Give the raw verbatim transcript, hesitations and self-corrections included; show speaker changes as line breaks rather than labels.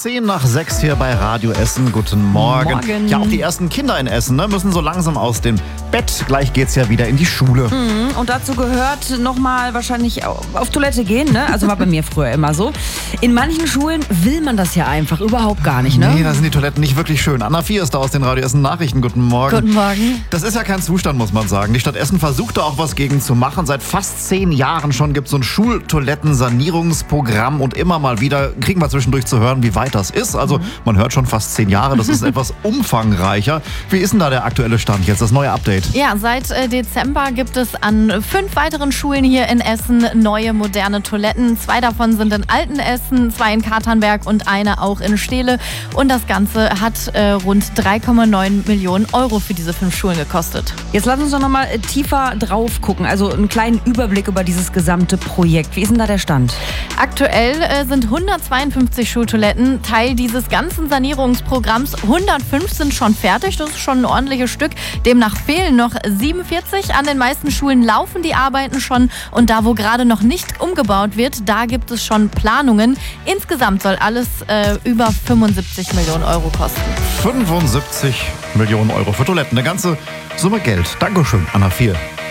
zehn nach sechs hier bei Radio Essen. Guten Morgen.
Morgen.
Ja, auch die ersten Kinder in Essen ne, müssen so langsam aus dem Bett. Gleich geht's ja wieder in die Schule.
Mhm, und dazu gehört nochmal wahrscheinlich auf Toilette gehen, ne? Also war bei mir früher immer so. In manchen Schulen will man das ja einfach überhaupt gar nicht, ne?
Nee, da sind die Toiletten nicht wirklich schön. Anna vier ist da aus den Radio Essen Nachrichten. Guten Morgen.
Guten Morgen.
Das ist ja kein Zustand, muss man sagen. Die Stadt Essen versucht da auch was gegen zu machen. Seit fast zehn Jahren schon gibt es so ein Schultoilettensanierungsprogramm und immer mal wieder kriegen wir zwischendurch zu hören, wie weit das ist. Also man hört schon fast zehn Jahre, das ist etwas umfangreicher. Wie ist denn da der aktuelle Stand jetzt, das neue Update?
Ja, seit äh, Dezember gibt es an fünf weiteren Schulen hier in Essen neue moderne Toiletten. Zwei davon sind in Altenessen, zwei in Katernberg und eine auch in Steele. Und das Ganze hat äh, rund drei Komma neun Millionen Euro für diese fünf Schulen gekostet.
Jetzt lass uns doch nochmal tiefer drauf gucken, also einen kleinen Überblick über dieses gesamte Projekt. Wie ist denn da der Stand?
Aktuell äh, sind hundertzweiundfünfzig Schultoiletten Teil dieses ganzen Sanierungsprogramms. hundertfünf sind schon fertig, das ist schon ein ordentliches Stück. Demnach fehlen noch siebenundvierzig. An den meisten Schulen laufen die Arbeiten schon und da, wo gerade noch nicht umgebaut wird, da gibt es schon Planungen. Insgesamt soll alles äh, über fünfundsiebzig Millionen Euro kosten.
fünfundsiebzig Millionen Euro für Toiletten, eine ganze Summe Geld. Dankeschön, Anna vier.